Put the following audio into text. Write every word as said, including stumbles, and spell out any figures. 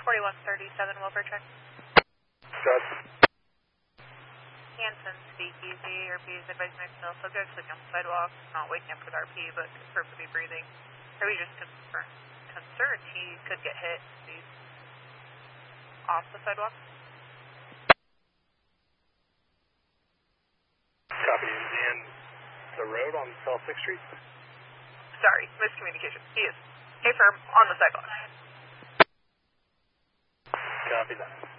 forty-one thirty-seven, Wilbur check. Good. Hanson, speakeasy, R P is advising next mill, subject sleeping on the sidewalk, not waking up with R P, but confirmed to be breathing. Are we just concerned, concerned he could get hit? He's off the sidewalk? Copy. Is he in the road on South sixth Street? Sorry, miscommunication. He is. Hey, firm, on the sidewalk. Copy that.